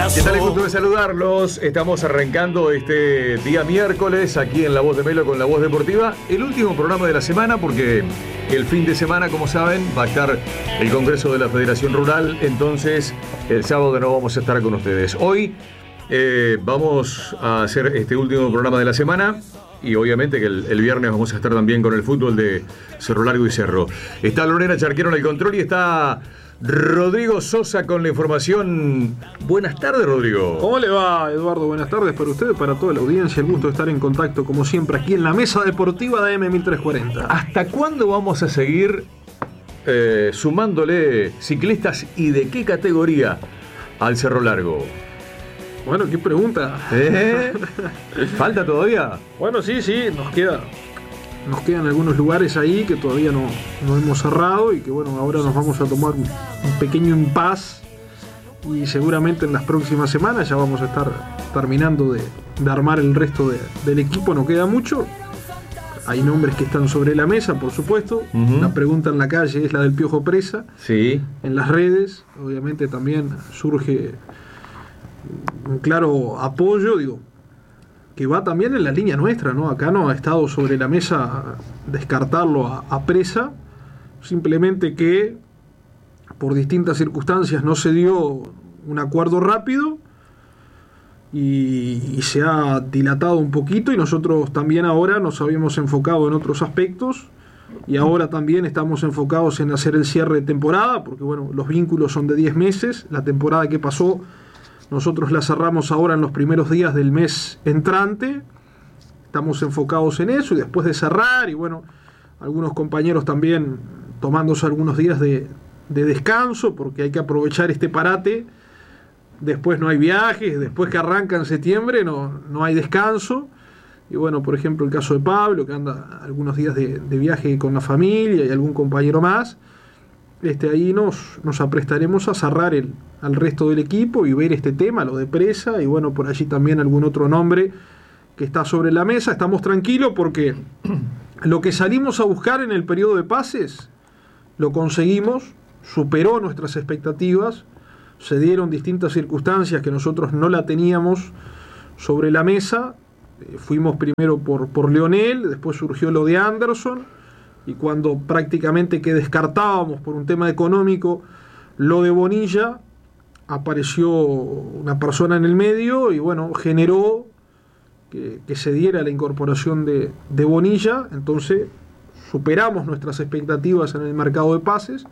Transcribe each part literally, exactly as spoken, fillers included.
¿Qué tal? Es gusto de saludarlos. Estamos arrancando este día miércoles aquí en La Voz de Melo con La Voz Deportiva. El último programa de la semana porque el fin de semana, como saben, va a estar el Congreso de la Federación Rural. Entonces, el sábado no vamos a estar con ustedes. Hoy eh, vamos a hacer este último programa de la semana. Y obviamente que el, el viernes vamos a estar también con el fútbol de Cerro Largo y Cerro. Está Lorena Charquero en el control y está Rodrigo Sosa con la información. Buenas tardes, Rodrigo. ¿Cómo le va, Eduardo? Buenas tardes para usted, para toda la audiencia. El gusto de estar en contacto, como siempre, aquí en la mesa deportiva de M mil trescientos cuarenta. ¿Hasta cuándo vamos a seguir eh, sumándole ciclistas y de qué categoría al Cerro Largo? Bueno, qué pregunta. ¿Eh? ¿Falta todavía? Bueno, sí, sí, nos queda. Nos quedan algunos lugares ahí que todavía no, no hemos cerrado y que bueno, ahora nos vamos a tomar un, un pequeño impas y seguramente en las próximas semanas ya vamos a estar terminando de, de armar el resto de, del equipo. No queda mucho. Hay nombres que están sobre la mesa, por supuesto. Uh-huh. La pregunta en la calle es la del Piojo Presa. Sí. En las redes, obviamente también surge un claro apoyo, digo, que va también en la línea nuestra, ¿no? Acá no ha estado sobre la mesa descartarlo a, a Presa, simplemente que por distintas circunstancias no se dio un acuerdo rápido y, y se ha dilatado un poquito y nosotros también ahora nos habíamos enfocado en otros aspectos y ahora también estamos enfocados en hacer el cierre de temporada, porque bueno, los vínculos son de diez meses, la temporada que pasó nosotros la cerramos ahora en los primeros días del mes entrante. Estamos enfocados en eso y después de cerrar, y bueno, algunos compañeros también tomándose algunos días de, de descanso, porque hay que aprovechar este parate. Después no hay viajes, después que arranca en septiembre no, no hay descanso. Y bueno, por ejemplo, el caso de Pablo, que anda algunos días de, de viaje con la familia y algún compañero más. Este, ahí nos, nos aprestaremos a cerrar el, al resto del equipo y ver este tema, lo de Presa, y bueno, por allí también algún otro nombre que está sobre la mesa. Estamos tranquilos porque lo que salimos a buscar en el periodo de pases lo conseguimos, superó nuestras expectativas, se dieron distintas circunstancias que nosotros no la teníamos sobre la mesa. Eh, fuimos primero por, por Leonel, después surgió lo de Anderson, y cuando prácticamente que descartábamos por un tema económico lo de Bonilla, apareció una persona en el medio y bueno, generó que, que se diera la incorporación de, de Bonilla. Entonces superamos nuestras expectativas en el mercado de pases,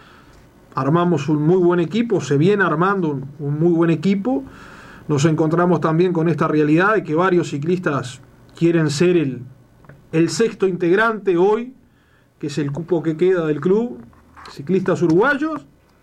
armamos un muy buen equipo, se viene armando un, un muy buen equipo. Nos encontramos también con esta realidad de que varios ciclistas quieren ser el, el sexto integrante hoy, que es el cupo que queda del club, ciclistas uruguayos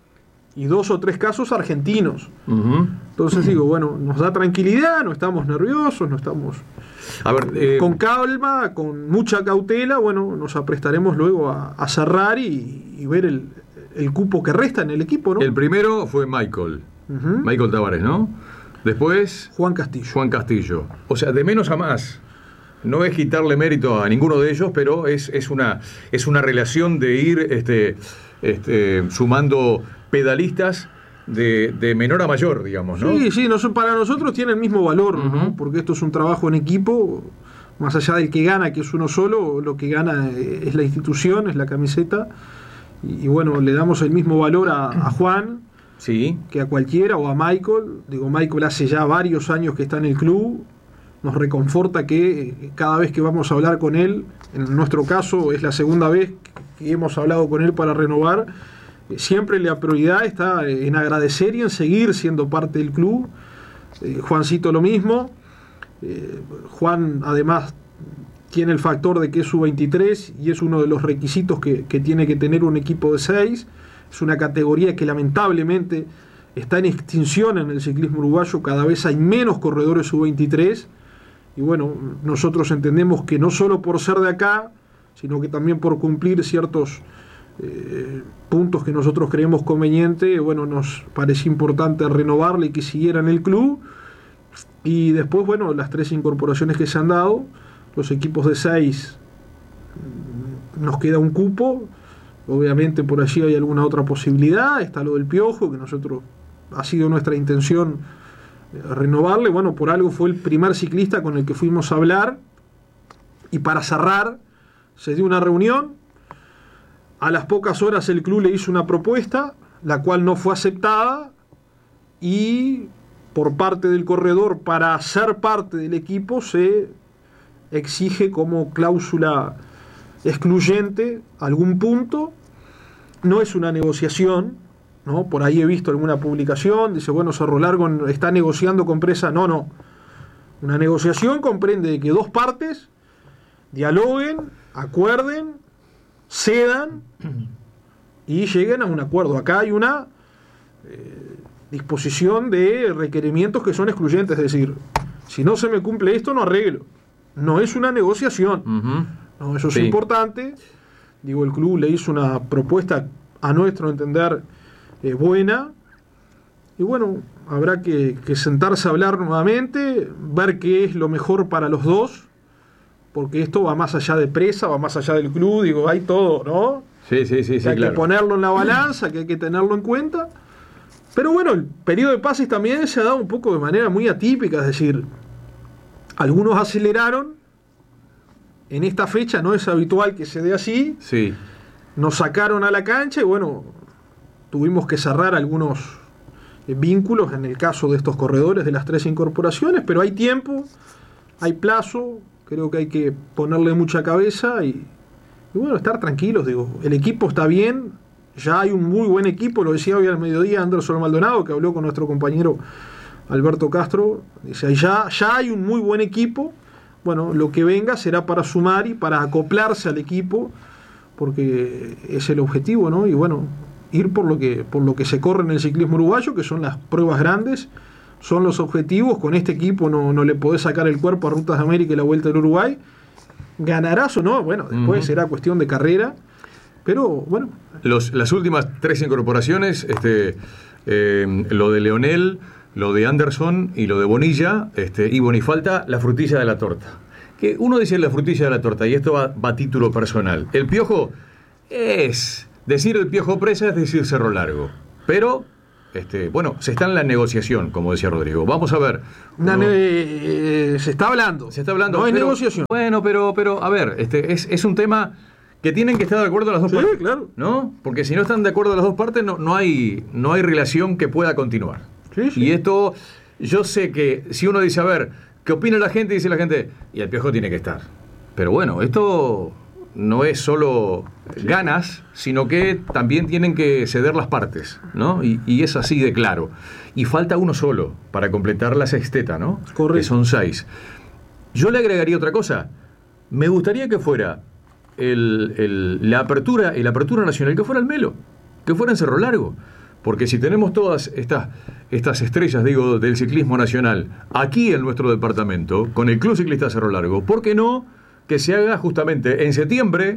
y dos o tres casos argentinos. Uh-huh. Entonces digo, bueno, nos da tranquilidad, no estamos nerviosos, no estamos a ver, eh, con calma, con mucha cautela. Bueno, nos aprestaremos luego a, a cerrar y, y ver el, el cupo que resta en el equipo, ¿no? El primero fue Michael, uh-huh. Michael Tavares, ¿no? Después Juan Castillo. Juan Castillo. O sea, de menos a más. No es quitarle mérito a ninguno de ellos, pero es, es, una, es una relación de ir este, este, sumando pedalistas de, de menor a mayor, digamos, ¿no? Sí, sí, no, para nosotros tiene el mismo valor, uh-huh. ¿no? Porque esto es un trabajo en equipo, más allá del que gana, que es uno solo, lo que gana es la institución, es la camiseta, y, y bueno, le damos el mismo valor a, a Juan, sí, que a cualquiera, o a Michael. Digo, Michael hace ya varios años que está en el club. Nos reconforta que cada vez que vamos a hablar con él, en nuestro caso es la segunda vez que hemos hablado con él para renovar, siempre la prioridad está en agradecer y en seguir siendo parte del club. Eh, Juancito lo mismo. Eh, Juan además tiene el factor de que es sub veintitrés y es uno de los requisitos que, que tiene que tener un equipo de seis. Es una categoría que lamentablemente está en extinción en el ciclismo uruguayo, cada vez hay menos corredores sub veintitrés. Y bueno, nosotros entendemos que no solo por ser de acá, sino que también por cumplir ciertos eh, puntos que nosotros creemos conveniente, bueno, nos parece importante renovarle y que siguiera en el club. Y después, bueno, las tres incorporaciones que se han dado, los equipos de seis, nos queda un cupo. Obviamente por allí hay alguna otra posibilidad, está lo del Piojo, que nosotros ha sido nuestra intención renovarle. Bueno, por algo fue el primer ciclista con el que fuimos a hablar. Y para cerrar, se dio una reunión. A las pocas horas el club le hizo una propuesta, la cual no fue aceptada. Y por parte del corredor, para ser parte del equipo, se exige como cláusula excluyente algún punto. No es una negociación, ¿no? Por ahí he visto alguna publicación, dice, bueno, Cerro Largo está negociando con Presa. No, no. Una negociación comprende que dos partes dialoguen, acuerden, cedan y lleguen a un acuerdo. Acá hay una eh, disposición de requerimientos que son excluyentes, es decir, si no se me cumple esto, no arreglo. No es una negociación. Uh-huh. No, eso es sí. importante. Digo, el club le hizo una propuesta, a nuestro entender, eh, buena. Y bueno, habrá que, que sentarse a hablar nuevamente, ver qué es lo mejor para los dos, porque esto va más allá de Presa, va más allá del club, digo, hay todo, ¿no? Sí, sí, sí, sí, hay claro. que ponerlo en la balanza, que hay que tenerlo en cuenta. Pero bueno, el periodo de pases también se ha dado un poco de manera muy atípica, es decir, algunos aceleraron. En esta fecha no es habitual que se dé así. Sí. Nos sacaron a la cancha y bueno, tuvimos que cerrar algunos vínculos en el caso de estos corredores de las tres incorporaciones, pero hay tiempo, hay plazo, creo que hay que ponerle mucha cabeza y, y bueno, estar tranquilos, digo, el equipo está bien, ya hay un muy buen equipo, lo decía hoy al mediodía Anderson Maldonado, que habló con nuestro compañero Alberto Castro, dice, ya, ya hay un muy buen equipo. Bueno, lo que venga será para sumar y para acoplarse al equipo, porque es el objetivo, ¿no? Y bueno, ir por lo que por lo que se corre en el ciclismo uruguayo, que son las pruebas grandes, son los objetivos. Con este equipo no, no le podés sacar el cuerpo a Rutas de América y la Vuelta del Uruguay. ¿Ganarás o no? Bueno, después uh-huh. será cuestión de carrera, pero bueno. Los, las últimas tres incorporaciones, este, eh, lo de Leonel, lo de Anderson y lo de Bonilla, este, y bueno, y falta la frutilla de la torta. Que uno dice la frutilla de la torta, y esto va, va a título personal. El Piojo es, decir el Piojo Presa es decir Cerro Largo. Pero, este, bueno, se está en la negociación, como decía Rodrigo. Vamos a ver. Uno, ne- eh, se está hablando. Se está hablando. No hay pero, negociación. Bueno, pero, pero, a ver, este, es, es un tema que tienen que estar de acuerdo las dos sí, partes. Claro. ¿No? Porque si no están de acuerdo las dos partes, no, no hay, no hay relación que pueda continuar. Sí, sí. Y esto, yo sé que si uno dice, a ver, ¿qué opina la gente? Dice la gente, y el Piojo tiene que estar. Pero bueno, esto no es solo ganas, sino que también tienen que ceder las partes, ¿no? Y, y es así de claro. Y falta uno solo para completar la sexteta, ¿no? Correcto. Que son seis. Yo le agregaría otra cosa. Me gustaría que fuera el, el, la apertura, el apertura nacional, que fuera el Melo, que fuera en Cerro Largo. Porque si tenemos todas estas, estas estrellas, digo, del ciclismo nacional aquí en nuestro departamento, con el Club Ciclista Cerro Largo, ¿por qué no que se haga justamente en septiembre,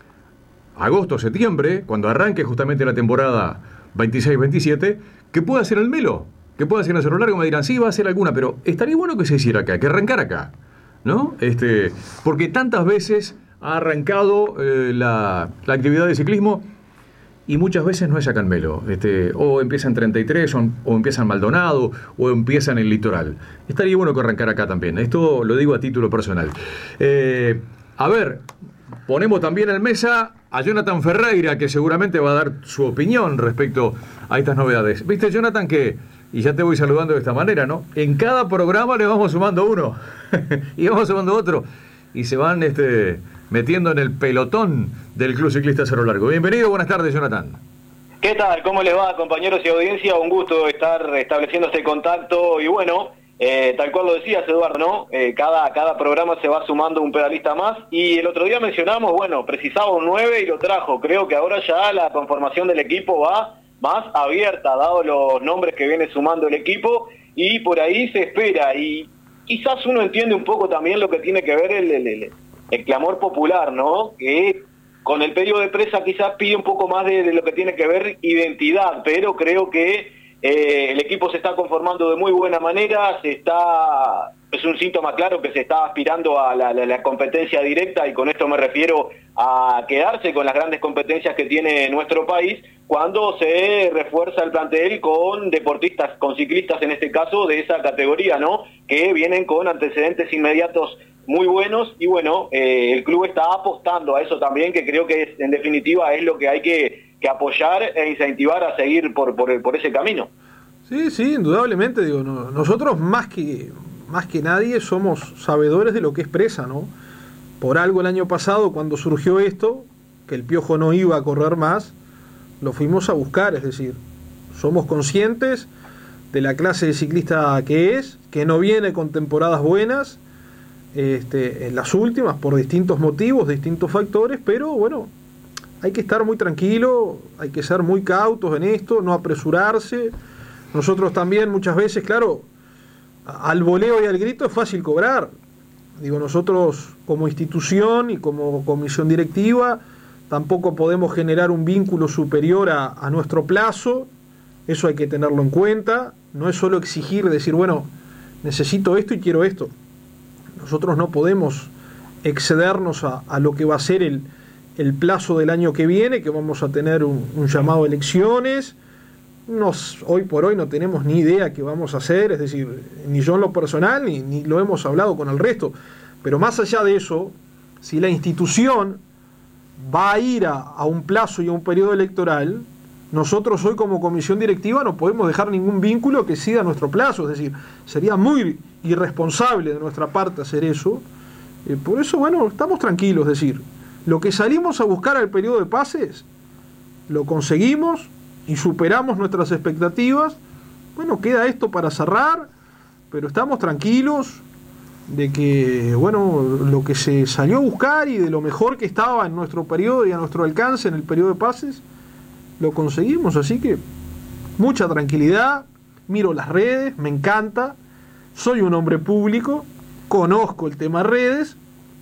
agosto, septiembre, cuando arranque justamente la temporada veintiséis veintisiete, que pueda ser el Melo, que pueda ser en Cerro Largo? Me dirán, sí, va a ser alguna, pero estaría bueno que se hiciera acá, que arrancara acá, ¿no? Este, porque tantas veces ha arrancado eh, la, la actividad de ciclismo. Y muchas veces no es acá en Melo, este, o empieza en treinta y tres, o, o empieza en Maldonado, o empieza en el Litoral. Estaría bueno que arrancara acá también. Esto lo digo a título personal. Eh, a ver, ponemos también en mesa a Jonathan Ferreira, que seguramente va a dar su opinión respecto a estas novedades. ¿Viste, Jonathan, que, y ya te voy saludando de esta manera, ¿no? En cada programa le vamos sumando uno, y vamos sumando otro, y se van este, metiendo en el pelotón del Club Ciclista Cerro Largo. Bienvenido, buenas tardes, Jonathan. ¿Qué tal? ¿Cómo les va, compañeros y audiencia? Un gusto estar estableciendo este contacto y bueno, eh, tal cual lo decías, Eduardo, ¿no? Eh, cada, cada programa se va sumando un pedalista más y el otro día mencionamos, bueno, precisaba un nueve y lo trajo. Creo que ahora ya la conformación del equipo va más abierta, dado los nombres que viene sumando el equipo y por ahí se espera y quizás uno entiende un poco también lo que tiene que ver el, el, el, el clamor popular, ¿no? Que con el pedido de Presa quizás pide un poco más de, de lo que tiene que ver identidad, pero creo que Eh, el equipo se está conformando de muy buena manera, se está, es un síntoma claro que se está aspirando a la, la, la competencia directa, y con esto me refiero a quedarse con las grandes competencias que tiene nuestro país, cuando se refuerza el plantel con deportistas, con ciclistas en este caso, de esa categoría, ¿no? Que vienen con antecedentes inmediatos muy buenos, y bueno, eh, el club está apostando a eso también, que creo que es, en definitiva es lo que hay que, que apoyar e incentivar a seguir por, por, por ese camino. Sí, sí, indudablemente, digo, no, nosotros más que, más que nadie somos sabedores de lo que expresa, ¿no? Por algo el año pasado, cuando surgió esto, que el Piojo no iba a correr más, lo fuimos a buscar, es decir, somos conscientes de la clase de ciclista que es, que no viene con temporadas buenas, este, en las últimas, por distintos motivos, distintos factores, pero bueno, hay que estar muy tranquilo, hay que ser muy cautos en esto, no apresurarse. Nosotros también muchas veces, claro, al voleo y al grito es fácil cobrar. Digo, nosotros como institución y como comisión directiva tampoco podemos generar un vínculo superior a, a nuestro plazo, eso hay que tenerlo en cuenta. No es solo exigir, decir, bueno, necesito esto y quiero esto. Nosotros no podemos excedernos a, a lo que va a ser el, el plazo del año que viene, que vamos a tener un, un llamado a elecciones. Nos, hoy por hoy no tenemos ni idea qué vamos a hacer, es decir, ni yo en lo personal, ni, ni lo hemos hablado con el resto. Pero más allá de eso, si la institución va a ir a, a un plazo y a un periodo electoral, nosotros hoy como comisión directiva no podemos dejar ningún vínculo que siga nuestro plazo, es decir, sería muy irresponsable de nuestra parte hacer eso. Eh, por eso, bueno, estamos tranquilos, es decir, lo que salimos a buscar al periodo de pases, lo conseguimos y superamos nuestras expectativas. Bueno, queda esto para cerrar, pero estamos tranquilos de que, bueno, lo que se salió a buscar y de lo mejor que estaba en nuestro periodo y a nuestro alcance en el periodo de pases, lo conseguimos. Así que mucha tranquilidad, miro las redes, me encanta, soy un hombre público, conozco el tema redes,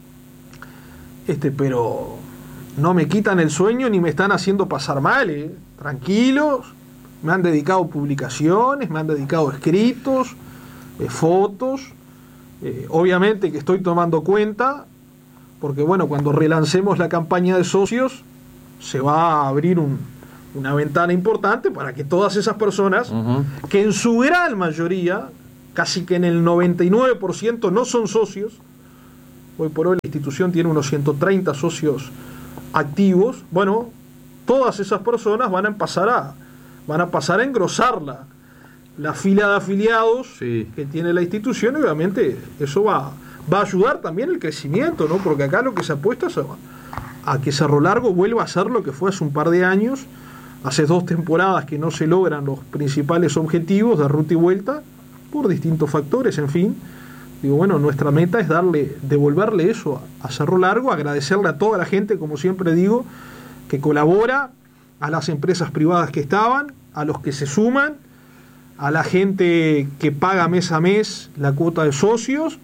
este, pero no me quitan el sueño ni me están haciendo pasar mal, ¿eh? Tranquilos, me han dedicado publicaciones, me han dedicado escritos, eh, fotos, eh, obviamente que estoy tomando cuenta, porque bueno, cuando relancemos la campaña de socios, se va a abrir un, una ventana importante para que todas esas personas, uh-huh. que en su gran mayoría, casi que en el noventa y nueve por ciento no son socios, hoy por hoy la institución tiene unos ciento treinta socios activos, bueno, todas esas personas van a pasar a, van a pasar a engrosar la, la fila de afiliados, sí, que tiene la institución, y obviamente eso va, va a ayudar también el crecimiento, ¿no? Porque acá lo que se apuesta es a, a que Cerro Largo vuelva a ser lo que fue hace un par de años, hace dos temporadas que no se logran los principales objetivos de ruta y vuelta, por distintos factores, en fin. Digo, bueno, nuestra meta es darle, devolverle eso a, a Cerro Largo, agradecerle a toda la gente, como siempre digo, que colabora, a las empresas privadas que estaban, a los que se suman, a la gente que paga mes a mes la cuota de socios,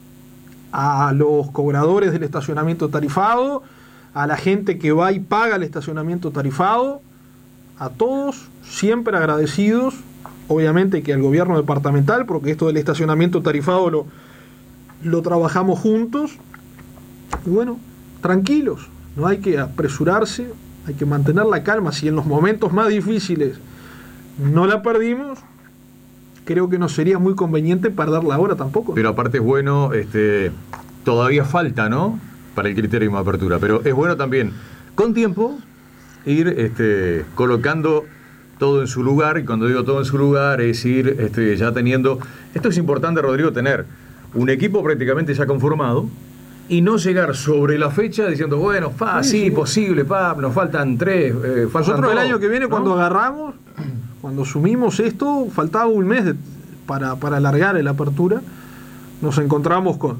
a los cobradores del estacionamiento tarifado, a la gente que va y paga el estacionamiento tarifado, a todos siempre agradecidos, obviamente que al gobierno departamental, porque esto del estacionamiento tarifado lo, lo trabajamos juntos, y bueno, tranquilos, no hay que apresurarse, hay que mantener la calma. Si en los momentos más difíciles no la perdimos, creo que no sería muy conveniente perderla ahora tampoco. Pero aparte es bueno, este, todavía falta, ¿no?, para el criterio de apertura, pero es bueno también, con tiempo, ir este, colocando todo en su lugar, y cuando digo todo en su lugar es ir este, ya teniendo, esto es importante, Rodrigo, tener un equipo prácticamente ya conformado y no llegar sobre la fecha diciendo, bueno, pa, sí, sí, sí, posible, pa, nos faltan tres, eh, faltan Nosotros dos, el año que viene, ¿no?, cuando agarramos, cuando sumimos esto, faltaba un mes de, para, para alargar la apertura, nos encontramos con,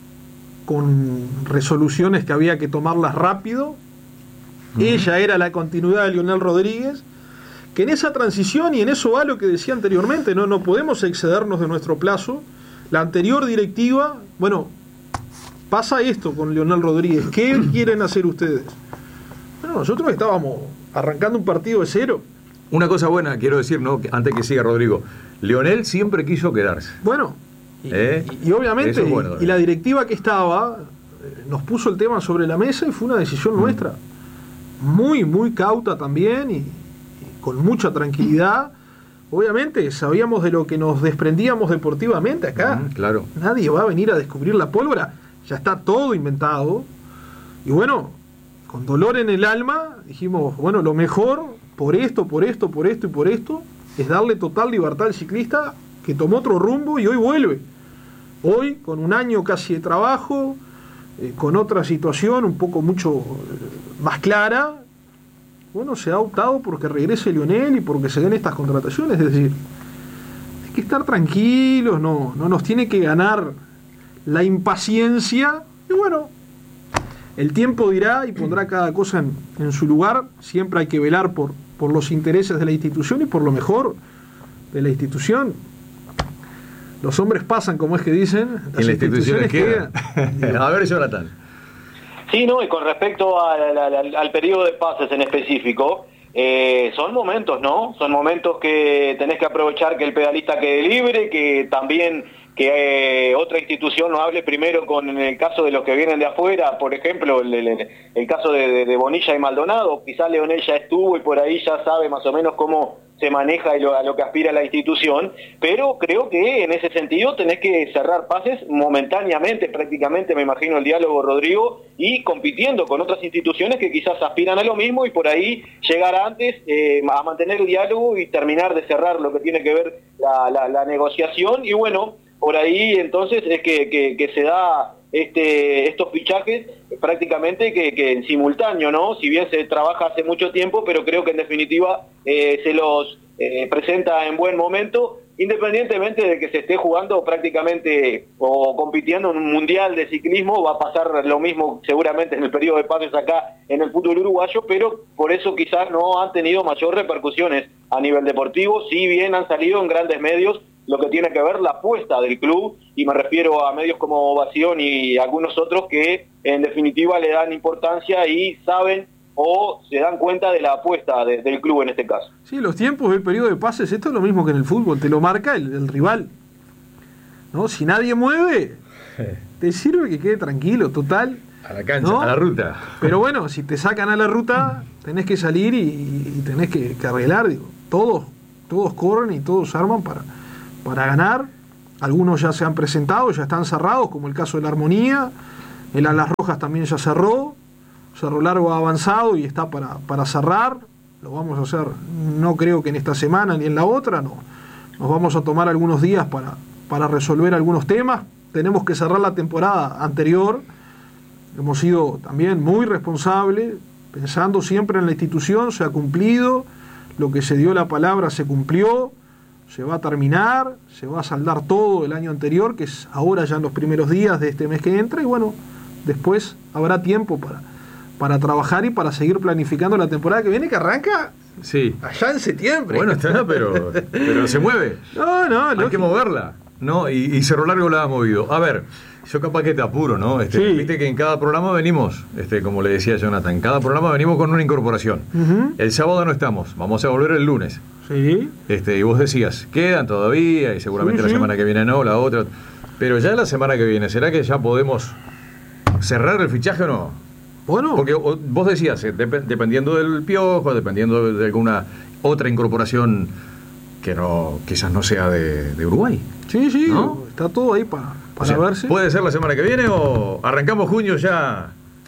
con resoluciones que había que tomarlas rápido. Uh-huh. Ella era la continuidad de Leonel Rodríguez, que en esa transición, y en eso va lo que decía anteriormente, no, no podemos excedernos de nuestro plazo. La anterior directiva, bueno, pasa esto con Leonel Rodríguez, ¿qué quieren hacer ustedes? Bueno, nosotros estábamos arrancando un partido de cero, Una cosa buena, quiero decir, ¿no? Antes que siga Rodrigo, Leonel siempre quiso quedarse. Bueno, y, ¿Eh? y, y obviamente, es bueno, y, y la directiva que estaba eh, nos puso el tema sobre la mesa y fue una decisión mm. nuestra. Muy, muy cauta también y, y con mucha tranquilidad. Obviamente, sabíamos de lo que nos desprendíamos deportivamente acá. Mm, claro. Nadie va a venir a descubrir la pólvora. Ya está todo inventado. Y bueno, con dolor en el alma, dijimos, bueno, lo mejor, por esto, por esto, por esto y por esto, es darle total libertad al ciclista que tomó otro rumbo y hoy vuelve. Hoy, con un año casi de trabajo, eh, con otra situación un poco mucho eh, más clara, bueno, se ha optado porque regrese Leonel y porque se den estas contrataciones. Es decir, hay que estar tranquilos, no, no nos tiene que ganar la impaciencia. Y bueno, el tiempo dirá y pondrá cada cosa en, en su lugar. Siempre hay que velar por, por los intereses de la institución y por lo mejor de la institución. Los hombres pasan, como es que dicen, las y las instituciones, instituciones quedan. quedan. A ver, Jonathan. Sí, no, y con respecto al, al, al periodo de pases en específico, eh, son momentos, ¿no? Son momentos que tenés que aprovechar que el pedalista quede libre, que también que eh, otra institución no hable primero con, en el caso de los que vienen de afuera, por ejemplo, el, el, el caso de, de, de Bonilla y Maldonado, quizás Leonel ya estuvo y por ahí ya sabe más o menos cómo se maneja y lo, a lo que aspira la institución, pero creo que en ese sentido tenés que cerrar pases momentáneamente, prácticamente me imagino el diálogo, Rodrigo, y compitiendo con otras instituciones que quizás aspiran a lo mismo y por ahí llegar antes eh, a mantener el diálogo y terminar de cerrar lo que tiene que ver la, la, la negociación y bueno, por ahí entonces es que, que, que se da este, estos fichajes prácticamente que, que en simultáneo, ¿no? Si bien se trabaja hace mucho tiempo, pero creo que en definitiva eh, se los eh, presenta en buen momento, independientemente de que se esté jugando prácticamente o compitiendo en un mundial de ciclismo, va a pasar lo mismo seguramente en el periodo de pases acá en el fútbol uruguayo, pero por eso quizás no han tenido mayor repercusiones a nivel deportivo, si bien han salido en grandes medios lo que tiene que ver la apuesta del club, y me refiero a medios como Ovación y algunos otros que en definitiva le dan importancia y saben o se dan cuenta de la apuesta de, del club en este caso. Sí, los tiempos del periodo de pases, esto es lo mismo que en el fútbol, te lo marca el, el rival, ¿no? Si nadie mueve, te sirve que quede tranquilo, total. A la cancha, ¿no? A la ruta. Pero bueno, si te sacan a la ruta, tenés que salir y, y tenés que, que arreglar, digo, todos, todos corren y todos arman para... para ganar. Algunos ya se han presentado, ya están cerrados, como el caso de la Armonía. El Alas Rojas también ya cerró, Cerro Largo ha avanzado y está para, para cerrar. Lo vamos a hacer, no creo que en esta semana ni en la otra, no. Nos vamos a tomar algunos días para, para resolver algunos temas. Tenemos que cerrar la temporada anterior. Hemos sido también muy responsables, pensando siempre en la institución, se ha cumplido, lo que se dio la palabra se cumplió. Se va a terminar, se va a saldar todo el año anterior, que es ahora ya en los primeros días de este mes que entra, y bueno, después habrá tiempo para, para trabajar y para seguir planificando la temporada que viene, que arranca sí. allá en septiembre. Bueno, está, pero, pero se mueve. No, no, hay lógico. que moverla, ¿no? Y, y Cerro Largo la ha movido. A ver, yo capaz que te apuro, ¿no? Este, sí. Viste que en cada programa venimos, este, como le decía Jonathan, en cada programa venimos con una incorporación. Uh-huh. El sábado no estamos, vamos a volver el lunes. Sí. Este, y vos decías, quedan todavía, y seguramente sí, la sí. semana que viene no, la otra. Pero ya la semana que viene, ¿será que ya podemos cerrar el fichaje o no? Bueno. Porque vos decías, dep- dependiendo del Piojo, dependiendo de, de alguna otra incorporación que no quizás no sea de, de Uruguay. Sí, sí, ¿no? Está todo ahí para, para o sea, verse. ¿Puede ser la semana que viene o arrancamos junio ya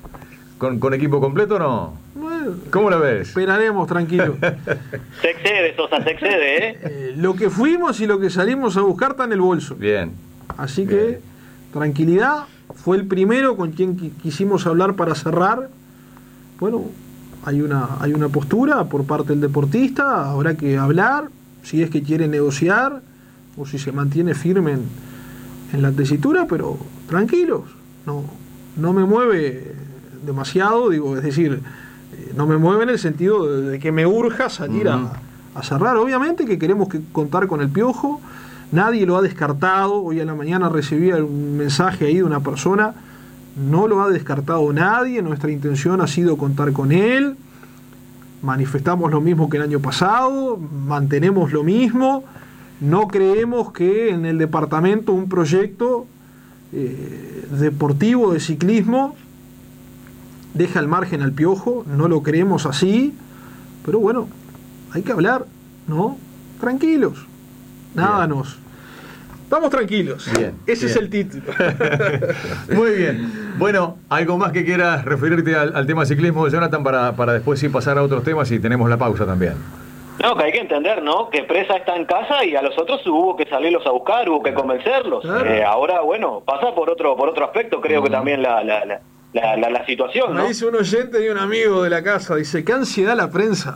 con, con equipo completo o no? Bueno, ¿cómo la ves? Esperaremos, tranquilo. Se excede, Sosa, se excede, ¿eh? eh lo que fuimos y lo que salimos a buscar está en el bolso. Bien. Así que, Bien. tranquilidad. Fue el primero con quien quisimos hablar para cerrar. Bueno, hay una, hay una postura por parte del deportista, habrá que hablar, si es que quiere negociar o si se mantiene firme en, en la tesitura, pero tranquilos, no, no me mueve demasiado, digo, es decir, no me mueve en el sentido de, de que me urja salir uh-huh. a, a cerrar. Obviamente que queremos que contar con el Piojo, nadie lo ha descartado. Hoy a la mañana recibía un mensaje ahí de una persona, no lo ha descartado nadie, nuestra intención ha sido contar con él. manifestamos lo mismo que el año pasado, mantenemos lo mismo, no creemos que en el departamento un proyecto eh, deportivo de ciclismo deja al margen al Piojo, no lo creemos así, pero bueno, hay que hablar, ¿no? Tranquilos, nada Bien. nos... Estamos tranquilos. Bien, Ese bien. es el título. Muy bien. Bueno, ¿algo más que quieras referirte al, al tema ciclismo, Jonathan, para, para después sí pasar a otros temas y tenemos la pausa también? No, que hay que entender, ¿no? Que Presa está en casa y a los otros hubo que salirlos a buscar, hubo que convencerlos. Claro. Eh, ahora, bueno, pasa por otro por otro aspecto, creo que también la, la, la, la, la, la situación, ¿no? Me dice un oyente y un amigo de la casa, dice, qué ansiedad la prensa.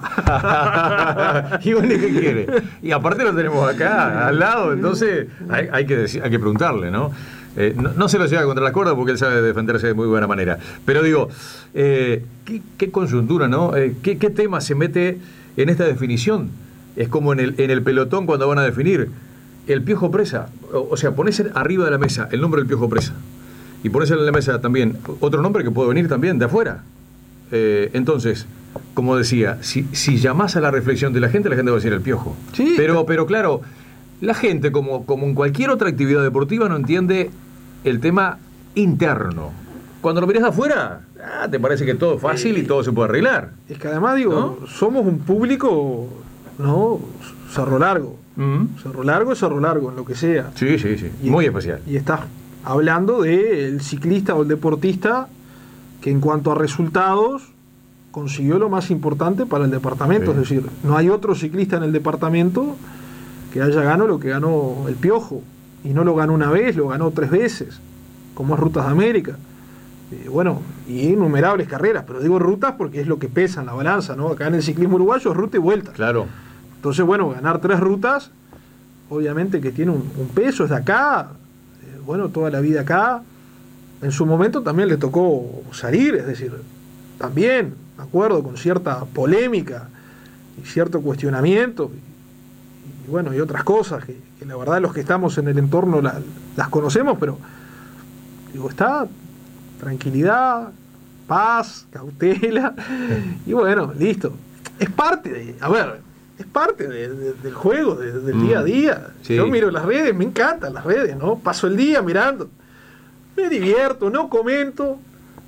¿Y bueno, qué quiere? Y aparte lo tenemos acá, al lado, entonces hay, hay, que, decir, hay que preguntarle, ¿no? Eh, no, no se lo lleva contra las cuerdas porque él sabe defenderse de muy buena manera. Pero digo, eh, ¿qué, qué coyuntura, ¿no? Eh, ¿qué, ¿Qué tema se mete en esta definición? Es como en el, en el pelotón cuando van a definir el Piojo Presa. O, o sea, pones arriba de la mesa el nombre del Piojo Presa. Y pones en la mesa también otro nombre que puede venir también de afuera. Eh, entonces, como decía, si, si llamás a la reflexión de la gente, la gente va a decir el Piojo. Sí. Pero, pero claro, la gente, como, como en cualquier otra actividad deportiva, no entiende el tema interno. Cuando lo miras de afuera, ah, te parece que todo es fácil y todo se puede arreglar. Es que además, digo, ¿no? somos un público, ¿no? Cerro Largo. Mm. Cerro Largo es Cerro Largo, en lo que sea. Sí, sí, sí. Y- Muy especial. Y estás hablando del ciclista o el deportista que en cuanto a resultados consiguió lo más importante para el departamento. Sí. Es decir, no hay otro ciclista en el departamento que haya ganado lo que ganó el Piojo. Y no lo ganó una vez, lo ganó tres veces, como es Rutas de América. Eh, bueno, y innumerables carreras, pero digo rutas porque es lo que pesa en la balanza, ¿no? Acá en el ciclismo uruguayo es ruta y vuelta. Claro. Entonces, bueno, ganar tres rutas, obviamente que tiene un, un peso, es de acá, eh, bueno, toda la vida acá. En su momento también le tocó salir, es decir, también, de acuerdo, con cierta polémica y cierto cuestionamiento, y, y bueno, y otras cosas que, que la verdad los que estamos en el entorno la- las conocemos, pero digo, está tranquilidad, paz, cautela, y bueno, listo. Es parte de, a ver, es parte de- de- del juego, de- del Mm. día a día. Sí. Yo miro las redes, me encantan las redes, ¿no? Paso el día mirando, me divierto, no comento,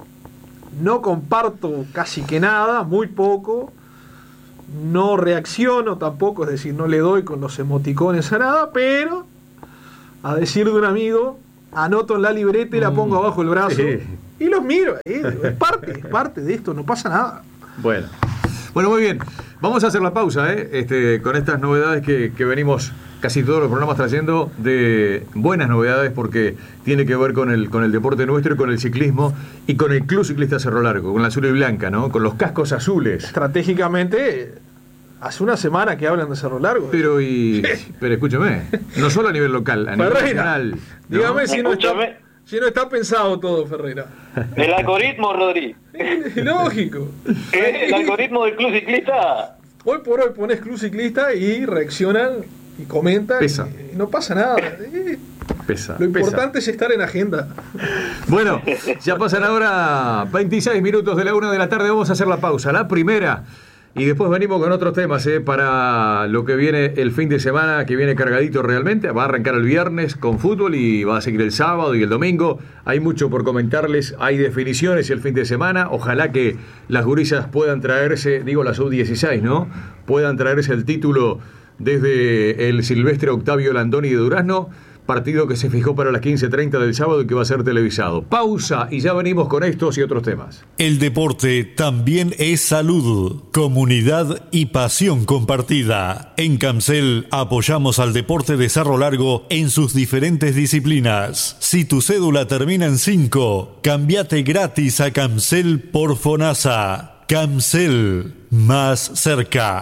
no comparto casi que nada, muy poco, no reacciono tampoco, es decir, no le doy con los emoticones a nada, pero a decir de un amigo, anoto en la libreta y la pongo abajo el brazo Sí. y los miro, ¿eh? es parte, es parte de esto, no pasa nada. Bueno. Bueno, muy bien. Vamos a hacer la pausa, ¿eh? Este, con estas novedades que, que venimos casi todos los programas trayendo, de buenas novedades, porque tiene que ver con el, con el deporte nuestro y con el ciclismo y con el Club Ciclista Cerro Largo, con la azul y blanca, ¿no? Con los cascos azules. Estratégicamente, hace una semana que hablan de Cerro Largo. Pero y pero escúchame, no solo a nivel local, a nivel Ferreira, nacional. ¿no? dígame si no, está, Escúchame. si no está pensado todo, Ferreira. El algoritmo, Rodri. Lógico. Eh, El algoritmo del Club Ciclista. Hoy por hoy pones Club Ciclista y reaccionan y comentan. Pesa. Y, y no pasa nada. Eh, Pesa, Lo pesa. importante es estar en agenda. Bueno, ya pasan ahora veintiséis minutos de la una de la tarde. Vamos a hacer la pausa, la primera. Y después venimos con otros temas, ¿eh? Para lo que viene el fin de semana, que viene cargadito realmente. Va a arrancar el viernes con fútbol y va a seguir el sábado y el domingo. Hay mucho por comentarles, hay definiciones el fin de semana. Ojalá que las gurisas puedan traerse, digo la sub dieciséis, ¿no? Puedan traerse el título desde el Silvestre Octavio Landoni de Durazno. Partido que se fijó para las quince treinta del sábado y que va a ser televisado. Pausa y ya venimos con estos y otros temas. El deporte también es salud, comunidad y pasión compartida. En Camcel apoyamos al deporte de Cerro Largo en sus diferentes disciplinas. Si tu cédula termina en cinco, cambiate gratis a Camcel por FONASA. Camcel, más cerca.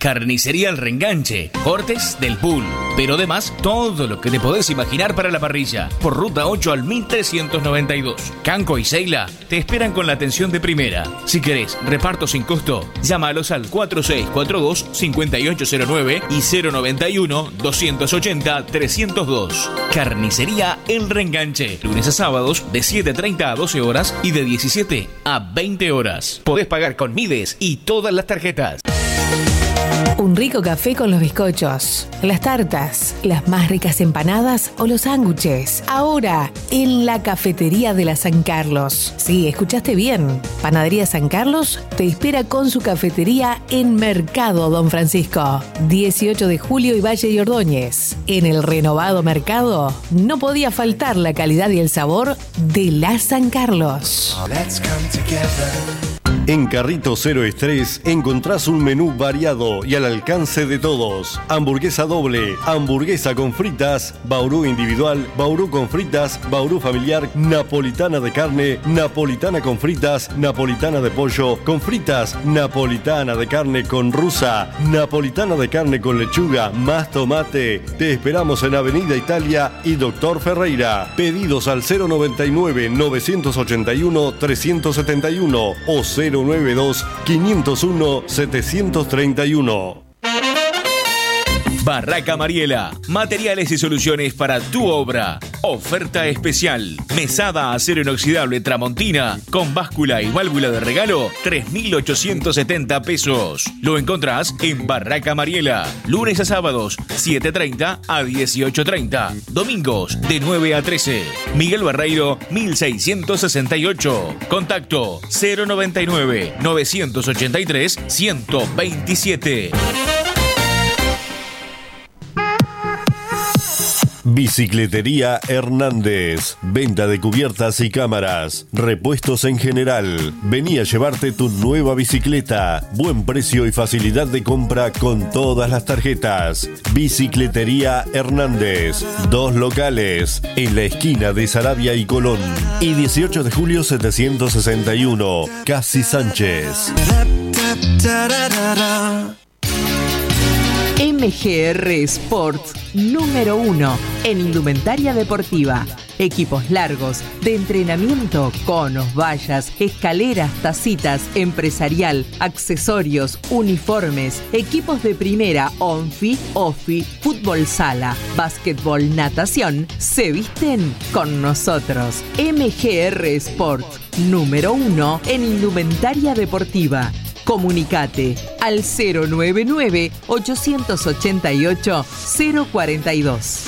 Carnicería El Reenganche, cortes del pool, pero además todo lo que te podés imaginar para la parrilla. Por Ruta ocho al mil trescientos noventa y dos. Canco y Seila te esperan con la atención de primera. Si querés reparto sin costo, llámalos al cuatro seis cuatro dos, cinco ocho cero nueve y cero noventa y uno, doscientos ochenta, trescientos dos. Carnicería El Reenganche, lunes a sábados de siete treinta a doce horas y de diecisiete a veinte horas. Podés pagar con Mides y todas las tarjetas. Un rico café con los bizcochos, las tartas, las más ricas empanadas o los sándwiches. Ahora, en la Cafetería de la San Carlos. Sí, escuchaste bien. Panadería San Carlos te espera con su cafetería en Mercado Don Francisco. dieciocho de julio y Valle y Ordóñez. En el renovado mercado no podía faltar la calidad y el sabor de la San Carlos. En Carrito Cero Estrés encontrás un menú variado y al alcance de todos. Hamburguesa doble, hamburguesa con fritas, baurú individual, baurú con fritas, baurú familiar, napolitana de carne, napolitana con fritas, napolitana de pollo con fritas, napolitana de carne con rusa, napolitana de carne con lechuga más tomate. Te esperamos en Avenida Italia y Doctor Ferreira. Pedidos al cero noventa y nueve, novecientos ochenta y uno, trescientos setenta y uno o cero noventa y dos, quinientos uno, setecientos treinta y uno. Barraca Mariela, materiales y soluciones para tu obra. Oferta especial. Mesada acero inoxidable Tramontina con báscula y válvula de regalo, tres mil ochocientos setenta pesos. Lo encontrás en Barraca Mariela. Lunes a sábados, siete treinta a dieciocho treinta. Domingos, de nueve a trece. Miguel Barreiro, mil seiscientos sesenta y ocho. Contacto cero noventa y nueve, novecientos ochenta y tres, ciento veintisiete. Bicicletería Hernández. Venta de cubiertas y cámaras. Repuestos en general. Vení a llevarte tu nueva bicicleta. Buen precio y facilidad de compra con todas las tarjetas. Bicicletería Hernández. Dos locales. En la esquina de Saravia y Colón. Y dieciocho de julio setecientos sesenta y uno. Casi Sánchez. M G R Sports, número uno en indumentaria deportiva. Equipos largos, de entrenamiento, conos, vallas, escaleras, tacitas, empresarial, accesorios, uniformes, equipos de primera, onfi, ofi, fútbol sala, básquetbol, natación, se visten con nosotros. M G R Sports, número uno en indumentaria deportiva. Comunicate al cero noventa y nueve, ochocientos ochenta y ocho, cero cuarenta y dos.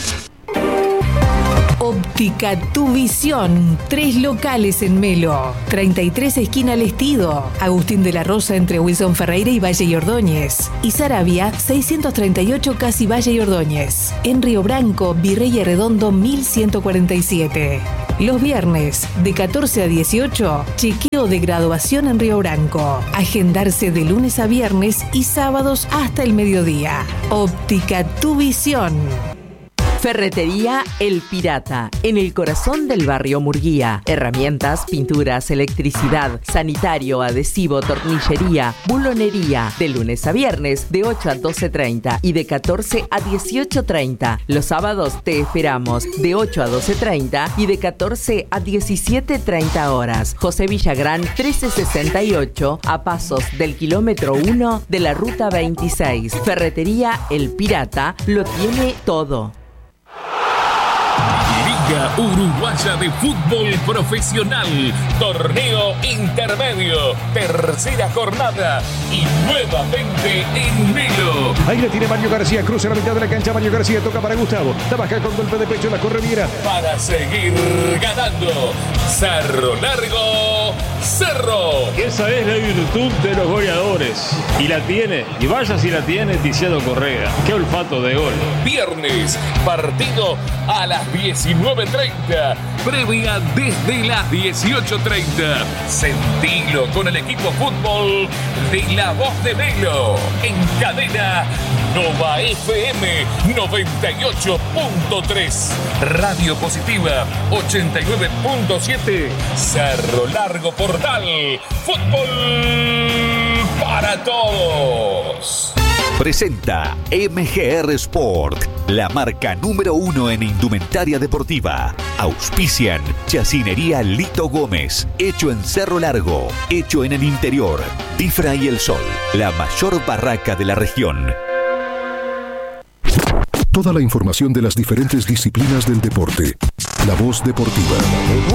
Óptica Tu Visión, tres locales en Melo, treinta y tres esquina Lestido, Agustín de la Rosa entre Wilson Ferreira y Valle y Ordóñez, y Saravia seiscientos treinta y ocho casi Valle y Ordóñez. En Río Branco, Virrey Arredondo mil ciento cuarenta y siete. Los viernes, de catorce a dieciocho, chequeo de graduación en Río Branco. Agendarse de lunes a viernes y sábados hasta el mediodía. Óptica Tu Visión. Ferretería El Pirata, en el corazón del barrio Murguía. Herramientas, pinturas, electricidad, sanitario, adhesivo, tornillería, bulonería. De lunes a viernes, de ocho a doce treinta y de catorce a dieciocho treinta. Los sábados te esperamos, de ocho a doce treinta y de catorce a diecisiete treinta horas. José Villagrán, trece sesenta y ocho, a pasos del kilómetro uno de la ruta veintiséis. Ferretería El Pirata lo tiene todo. Liga Uruguaya de Fútbol Profesional, torneo intermedio, tercera jornada y nuevamente en Melo. Ahí le tiene Mario García, cruza la mitad de la cancha, Mario García toca para Gustavo, trabaja con golpe de pecho, la corre Viera. Para seguir ganando, Cerro Largo, Cerro. Esa es la virtud de los goleadores, y la tiene, y vaya si la tiene Tiziano Correa. Qué olfato de gol. Viernes, partido a las diecinueve treinta, previa desde las dieciocho treinta. Sentilo con el equipo fútbol de La Voz de Melo, en cadena Nova F M noventa y ocho punto tres, Radio Positiva ochenta y nueve punto siete, Cerro Largo Portal, fútbol para todos. presenta M G R Sport, la marca número uno en indumentaria deportiva. Auspician Chacinería Lito Gómez, hecho en Cerro Largo, hecho en el interior. Difra y El Sol, la mayor barraca de la región. Toda la información de las diferentes disciplinas del deporte. La Voz Deportiva.